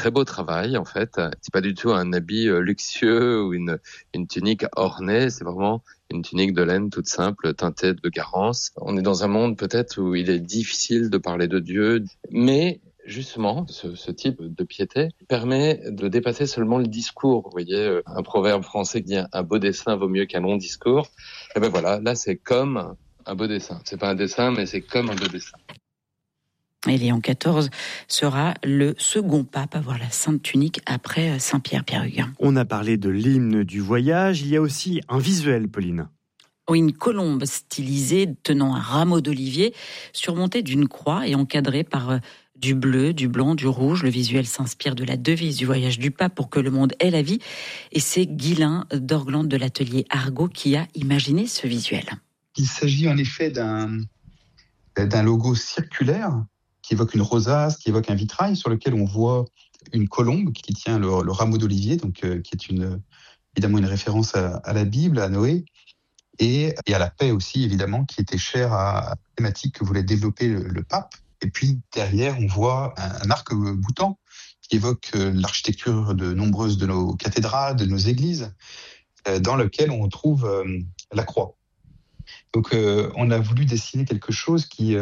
très beau travail en fait. C'est pas du tout un habit luxueux ou une tunique ornée, c'est vraiment une tunique de laine toute simple, teintée de garance. On est dans un monde peut-être où il est difficile de parler de Dieu, mais justement, ce type de piété permet de dépasser seulement le discours. Vous voyez, un proverbe français qui dit un beau dessin vaut mieux qu'un long discours. Et ben voilà, là c'est comme un beau dessin. C'est pas un dessin, mais c'est comme un beau dessin. Et Léon XIV sera le second pape à avoir la Sainte Tunique après Saint-Pierre, Pierre Huguin. On a parlé de l'hymne du voyage, il y a aussi un visuel, Pauline. Oui, une colombe stylisée tenant un rameau d'olivier surmonté d'une croix et encadrée par du bleu, du blanc, du rouge. Le visuel s'inspire de la devise du voyage du pape pour que le monde ait la vie. Et c'est Guylain d'Orglande de l'atelier Argot qui a imaginé ce visuel. Il s'agit en effet d'un logo circulaire qui évoque une rosace, qui évoque un vitrail sur lequel on voit une colombe qui tient le rameau d'olivier, donc qui est évidemment une référence à la Bible, à Noé, et à la paix aussi, évidemment, qui était chère à la thématique que voulait développer le pape. Et puis derrière, on voit un arc-boutant qui évoque l'architecture de nombreuses de nos cathédrales, de nos églises, dans lequel on trouve la croix. Donc on a voulu dessiner quelque chose qui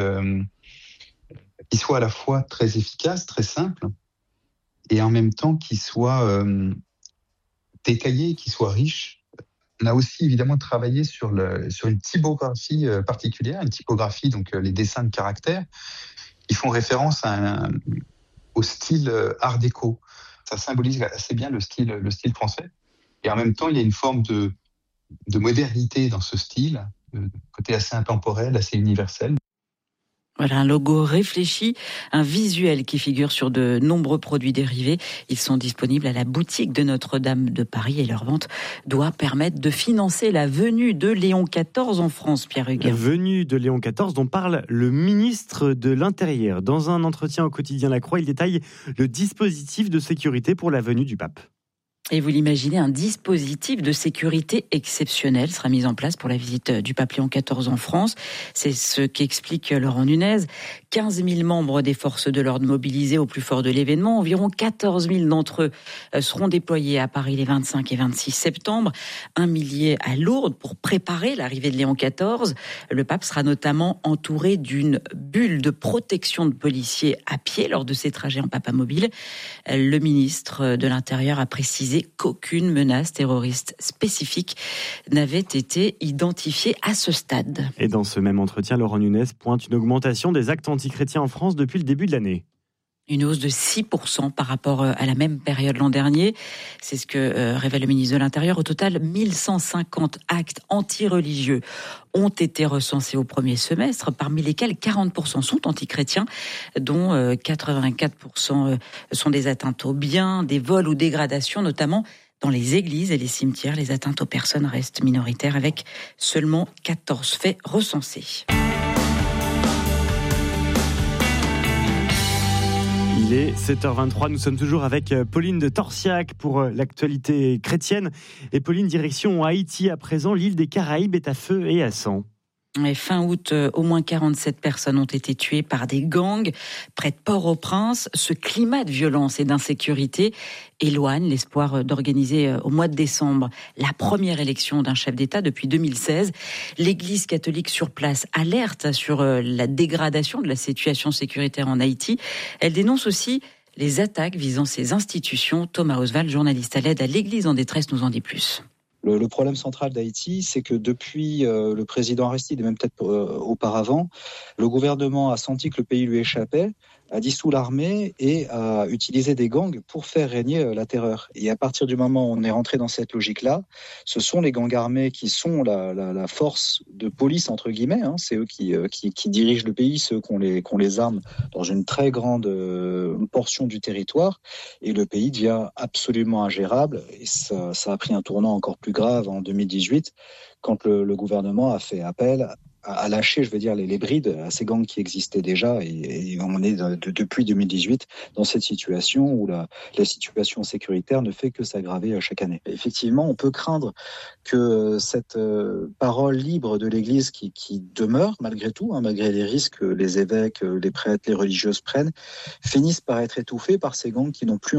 soit à la fois très efficace, très simple, et en même temps qui soit détaillé, qui soit riche. On a aussi évidemment travaillé sur une typographie particulière, une typographie, donc les dessins de caractères, qui font référence au style art déco. Ça symbolise assez bien le style français. Et en même temps, il y a une forme de modernité dans ce style, côté assez intemporel, assez universel. Voilà un logo réfléchi, un visuel qui figure sur de nombreux produits dérivés. Ils sont disponibles à la boutique de Notre-Dame de Paris et leur vente doit permettre de financer la venue de Léon XIV en France, Pierre Huguin. La venue de Léon XIV dont parle le ministre de l'Intérieur. Dans un entretien au quotidien La Croix, il détaille le dispositif de sécurité pour la venue du pape. Et vous l'imaginez, un dispositif de sécurité exceptionnel sera mis en place pour la visite du pape Léon XIV en France. C'est ce qu'explique Laurent Nunez. 15 000 membres des forces de l'ordre mobilisés au plus fort de l'événement. Environ 14 000 d'entre eux seront déployés à Paris les 25 et 26 septembre. 1 millier à Lourdes pour préparer l'arrivée de Léon XIV. Le pape sera notamment entouré d'une bulle de protection de policiers à pied lors de ses trajets en papamobile. Le ministre de l'Intérieur a précisé qu'aucune menace terroriste spécifique n'avait été identifiée à ce stade. Et dans ce même entretien, Laurent Nunez pointe une augmentation des actes antichrétiens en France depuis le début de l'année. Une hausse de 6% par rapport à la même période l'an dernier. C'est ce que révèle le ministre de l'Intérieur. Au total, 1150 actes anti-religieux ont été recensés au premier semestre, parmi lesquels 40% sont antichrétiens, dont 84% sont des atteintes aux biens, des vols ou dégradations, notamment dans les églises et les cimetières. Les atteintes aux personnes restent minoritaires, avec seulement 14 faits recensés. Il est 7h23, nous sommes toujours avec Pauline de Torsiac pour l'actualité chrétienne. Et Pauline, direction Haïti à présent, l'île des Caraïbes est à feu et à sang. Et fin août, au moins 47 personnes ont été tuées par des gangs près de Port-au-Prince. Ce climat de violence et d'insécurité éloigne l'espoir d'organiser au mois de décembre la première élection d'un chef d'État depuis 2016. L'Église catholique sur place alerte sur la dégradation de la situation sécuritaire en Haïti. Elle dénonce aussi les attaques visant ces institutions. Thomas Oswald, journaliste à l'aide à l'Église en détresse, nous en dit plus. Le problème central d'Haïti, c'est que depuis le président Aristide, et même peut-être auparavant, le gouvernement a senti que le pays lui échappait, a dissous l'armée et a utilisé des gangs pour faire régner la terreur. Et à partir du moment où on est rentré dans cette logique-là, ce sont les gangs armés qui sont la force de police, entre guillemets. Hein. C'est eux qui dirigent le pays, ceux qui ont les armes dans une très grande portion du territoire. Et le pays devient absolument ingérable. Et ça a pris un tournant encore plus grave en 2018, quand le gouvernement a fait appel à lâcher, je veux dire, les brides à ces gangs qui existaient déjà, et on est depuis 2018 dans cette situation où la situation sécuritaire ne fait que s'aggraver chaque année. Effectivement, on peut craindre que cette parole libre de l'Église qui demeure malgré tout, malgré les risques que les évêques, les prêtres, les religieuses prennent, finisse par être étouffée par ces gangs qui n'ont plus